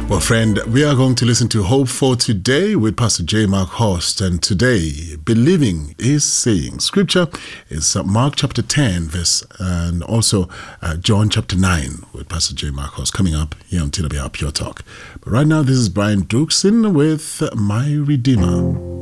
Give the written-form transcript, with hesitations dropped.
Well, friend, we are going to listen to Hope for Today with Pastor J. Mark Horst. And today, believing is saying. Scripture is Mark chapter 10, and also John chapter 9 with Pastor J. Mark Horst coming up here on TWR Pure Talk. But right now, this is Brian Dookson with My Redeemer.